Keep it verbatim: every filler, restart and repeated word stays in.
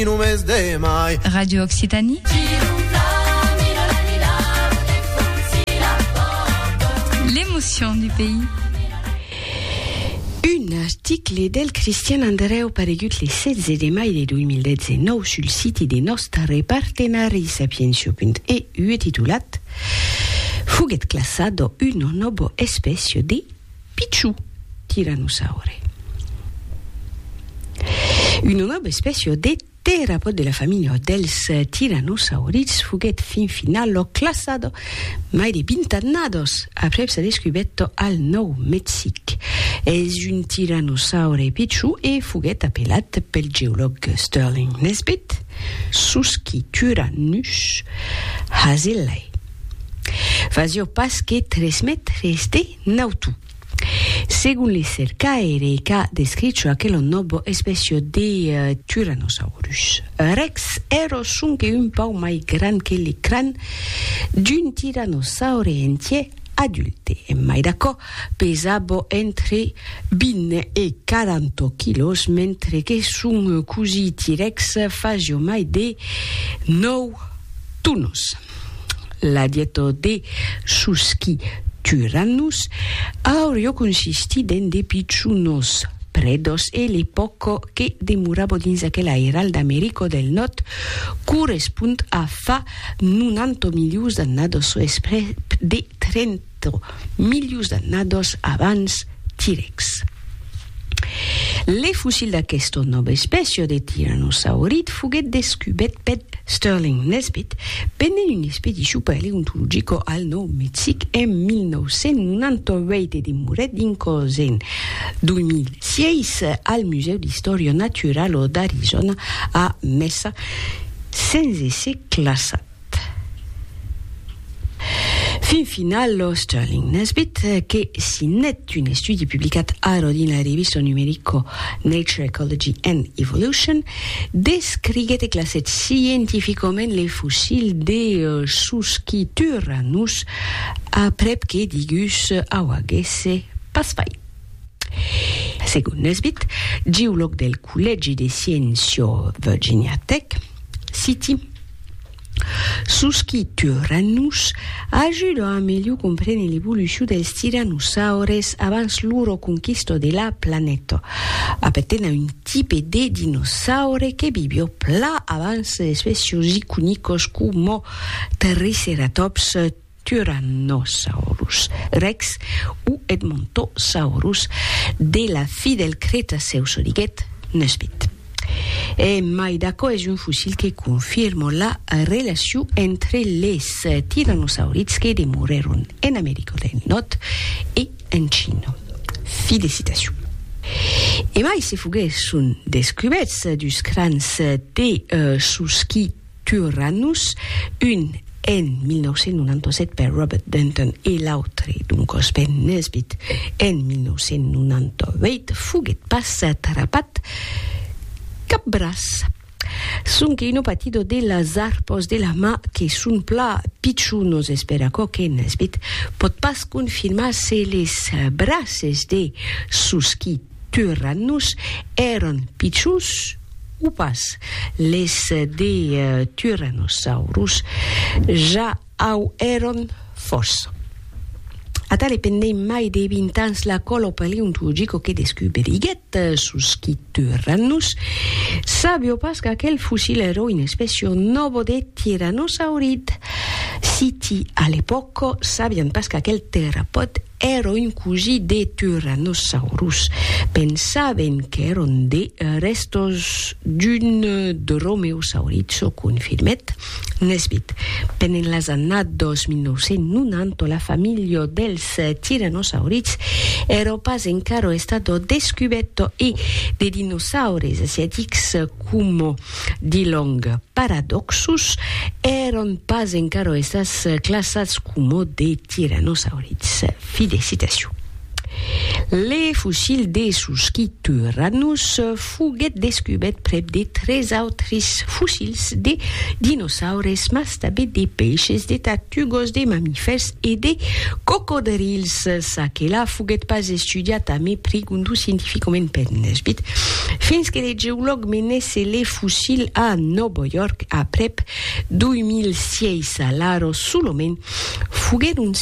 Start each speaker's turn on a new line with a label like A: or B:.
A: Radio Occitanie. L'émotion du pays.
B: Un article del Cristian Andreu paregut le setze de mai de duemiladiciannove sul siti de nostre partenari sapiensio punto e u titulat Fuget classado una nuova specie di picciu tirannosaure. Una nuova specie di terapod della famiglia dels tiranosaurids fuget fin finalo classado mai de vintannados après sa descubetto al Nou Mexic. Es un tirannosaure picciu e fuget appelat pel geolog Sterling Nesbitt Susquityrannus hazellei. Fazio pas che tres metres de nautu. Según le cercaere che ha descritto aquel nuovo specie di uh, Tyrannosaurus Rex ero sunche un po' mai gran che le cran d'un tirannosaure entier adulte e mai d'accordo pesavo entre vinte e quaranta kilos mentre che sun così T-Rex fazio mai de nove tunos. La dieta de Susquityrannus aurio consistito in de picciunos predos e le poco che demurabo dins aquella Herald Americo del Nord correspond a fa novanta milions d'annados espre de trenta milions d'annados abans T-Rex. Le fossil d'aquesta nova specie de tiranosaurid fuget descubet per Sterling Nesbitt pendent una expedició paleontologica al Nou Mexic en millenovecentnovantavuit e demuret incos en dos mil seis al Museu d'Història Natural d'Arizona a Mesa sense ser classat. Fin final, lo Sterling Nesbitt, che si net un studio pubblicato aro in la rivista numerico Nature, Ecology and Evolution, descrigete classet scientificament le fossil de uh, Susquityrannus aprep che digus auaghesse pasfai. Secondo Nesbitt, geolog del Collegi de Sciencio Virginia Tech, citi Susquityrannus ajuda a meglio comprendere l'evoluzione dels tiranosaures abans loro conquisto de la planeta. Appartiene a un tipo de dinosaure che vivio pla abans specie iconicos come Triceratops, Tyrannosaurus Rex ou Edmontosaurus de la fi del Cretaceu, so diguet Nesbitt. E mai d'accordo è un fossil che conferma la relazione entre les tiranosaurids che demurarono in America del Nord e in Cina. Fide citation. E mai se fugues sun descrivets dus crans de uh, Susquityrannus, un en millenovecentnovantasette per Robert Denton e l'altre, dunque Ben Nesbitt, en millenovecentnovantavuit fuget pas atrapat cap bras. Sunt che ino partido de las arpos de la ma che sun pla picciunos espera che Nesbitt pot pas confirmar se les braces de Susquityrannus eran piccius ou pas. Les de uh, Tyrannosaurus ja au eran força. A tale pendei mai de vint'ans la colo paleontologico che descuberiget Susquityrannus, sabio pas che aquel fossil ero in specie novo de tiranosaurid. Siti all'epoca sabian pas che aquel terapod ero in così de Tyrannosaurus. Pensaven che eran de restos d'un dromeosaurid, so confirmet Nesbitt. Per in las annados millenovecentnovanta la famiglia dels tiranosaurids era pas encara stato descubierto e de dinosaures asiatics come Dilong Paradoxus eran pas encara stats classats come de tiranosaurids. Fide citation. Les fossiles de Susquityrannus fuguet descubet prep de tres autris fossils de dinosaures, mas també de peixes, de tartugos, de mammifers et de cocodrils. S'aquela fuguet pas estudiat a me pregundu scientificament pennesbit, fins que les geologues menesse les fossiles a Nova York a prep deux mille six a l'aro solament fugueron